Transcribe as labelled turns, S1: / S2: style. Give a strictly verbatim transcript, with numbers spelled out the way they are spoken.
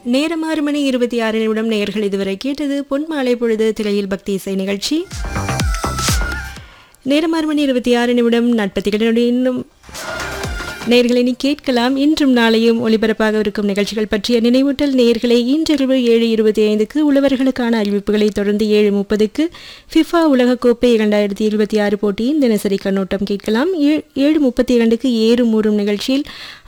S1: நேரம் ஆறு மணி இருபத்தி ஆறு நிமிடம். நேயர்கள் இதுவரை கேட்டது பொன்மாலை பொழுது திரையில் பக்தி இசை நிகழ்ச்சி. நேரம் ஆறு மணி இருபத்தி ஆறு நிமிடம் நாற்பத்தி இன்னும் நேயர்களை நீ கேட்கலாம். இன்றும் நாளையும் ஒளிபரப்பாக இருக்கும் நிகழ்ச்சிகள் பற்றிய நினைவூட்டல். நேயர்களை இன்றிரவு ஏழு இருபத்தி ஐந்துக்கு உழவர்களுக்கான அறிவிப்புகளை தொடர்ந்து ஏழு முப்பதுக்கு ஃபிஃபா உலகக்கோப்பை இரண்டாயிரத்தி இருபத்தி ஆறு போட்டியின் தினசரி கண்ணோட்டம் கேட்கலாம். ஏழு முப்பத்தி இரண்டுக்கு ஏறும் ஊறும் நிகழ்ச்சியில்